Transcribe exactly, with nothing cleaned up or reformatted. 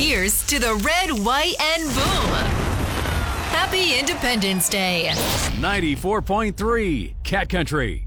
Here's to the red, white, and boom. Happy Independence Day. ninety-four point three Cat Country.